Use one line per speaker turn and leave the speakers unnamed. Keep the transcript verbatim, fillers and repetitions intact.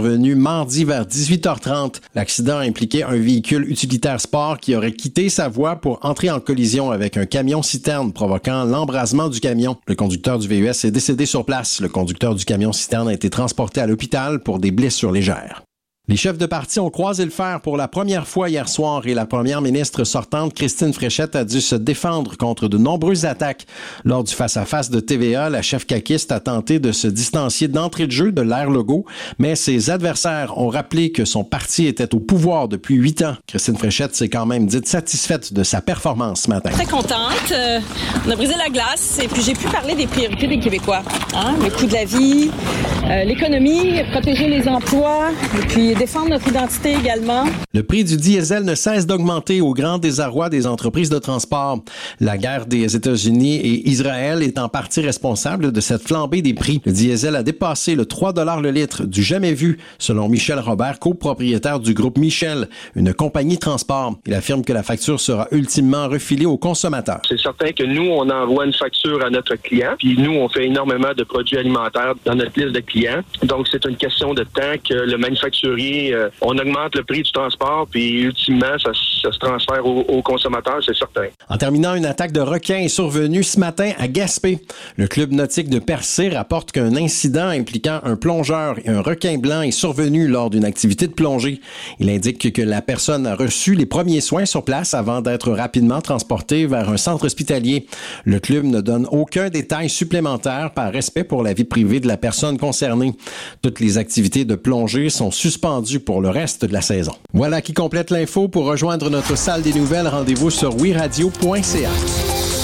survenu mardi vers dix-huit heures trente. L'accident impliquait un véhicule utilitaire sport qui aurait quitté sa voie pour entrer en collision avec un camion-citerne, provoquant l'embrasement du camion. Le conducteur du V U S est décédé sur place. Le conducteur du camion-citerne a été transporté à l'hôpital pour des blessures légères. Les chefs de parti ont croisé le fer pour la première fois hier soir et la première ministre sortante, Christine Fréchette, a dû se défendre contre de nombreuses attaques. Lors du face-à-face de T V A, la chef caquiste a tenté de se distancier d'entrée de jeu de l'ère Legault, mais ses adversaires ont rappelé que son parti était au pouvoir depuis huit ans. Christine Fréchette s'est quand même dite satisfaite de sa performance ce matin.
Très contente. Euh, on a brisé la glace et puis j'ai pu parler des priorités des Québécois. Hein? Le coût de la vie, euh, l'économie, protéger les emplois et puis défendre notre identité également.
Le prix du diesel ne cesse d'augmenter au grand désarroi des entreprises de transport. La guerre des États-Unis et Israël est en partie responsable de cette flambée des prix. Le diesel a dépassé le trois dollars le litre, du jamais vu, selon Michel Robert, copropriétaire du groupe Michel, une compagnie de transport. Il affirme que la facture sera ultimement refilée aux consommateurs.
C'est certain que nous, on envoie une facture à notre client, puis nous, on fait énormément de produits alimentaires dans notre liste de clients. Donc, c'est une question de temps que le manufacturier Euh, on augmente le prix du transport, puis ultimement, ça, ça se transfère aux, aux consommateurs, c'est certain.
En terminant, une attaque de requins est survenue ce matin à Gaspé. Le club nautique de Percé rapporte qu'un incident impliquant un plongeur et un requin blanc est survenu lors d'une activité de plongée. Il indique que la personne a reçu les premiers soins sur place avant d'être rapidement transportée vers un centre hospitalier. Le club ne donne aucun détail supplémentaire par respect pour la vie privée de la personne concernée. Toutes les activités de plongée sont suspendues pour le reste de la saison. Voilà qui complète l'info. Pour rejoindre notre salle des nouvelles, rendez-vous sur oui radio point c a.